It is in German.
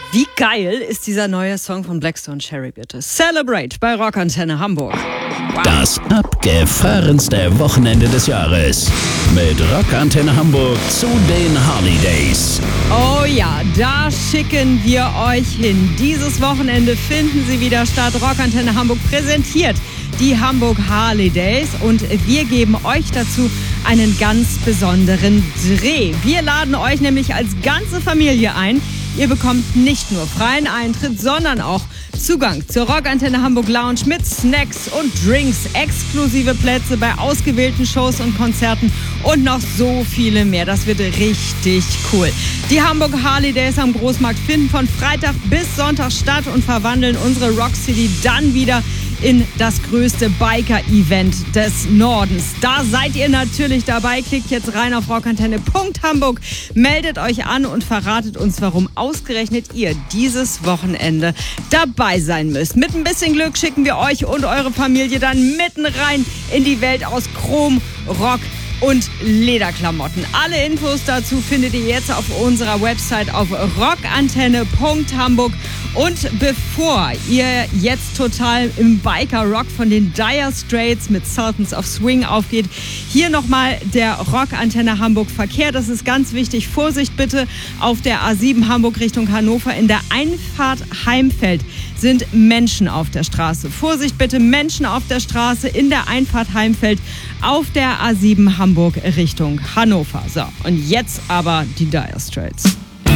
Wie geil ist dieser neue Song von Blackstone Cherry, bitte? Celebrate bei Rockantenne Hamburg. Wow. Das abgefahrenste Wochenende des Jahres mit Rockantenne Hamburg zu den Holidays. Oh ja, da schicken wir euch hin. Dieses Wochenende finden sie wieder statt. Rockantenne Hamburg präsentiert die Hamburg Holidays und wir geben euch dazu einen ganz besonderen Dreh. Wir laden euch nämlich als ganze Familie ein. Ihr bekommt nicht nur freien Eintritt, sondern auch Zugang zur Rockantenne Hamburg Lounge mit Snacks und Drinks, exklusive Plätze bei ausgewählten Shows und Konzerten und noch so viele mehr. Das wird richtig cool. Die Hamburg Holidays am Großmarkt finden von Freitag bis Sonntag statt und verwandeln unsere Rock City dann wieder in das größte Biker-Event des Nordens. Da seid ihr natürlich dabei. Klickt jetzt rein auf rockantenne.hamburg, meldet euch an und verratet uns, warum ausgerechnet ihr dieses Wochenende dabei sein müsst. Mit ein bisschen Glück schicken wir euch und eure Familie dann mitten rein in die Welt aus Chrom, Rock und Lederklamotten. Alle Infos dazu findet ihr jetzt auf unserer Website auf rockantenne.hamburg. Und bevor ihr jetzt total im Biker-Rock von den Dire Straits mit Sultans of Swing aufgeht, hier nochmal der Rockantenne Hamburg Verkehr. Das ist ganz wichtig. Vorsicht bitte auf der A7 Hamburg Richtung Hannover. In der Einfahrt Heimfeld sind Menschen auf der Straße. Vorsicht bitte, Menschen auf der Straße in der Einfahrt Heimfeld auf der A7 Hamburg Richtung Hannover. So, und jetzt aber die Dire Straits.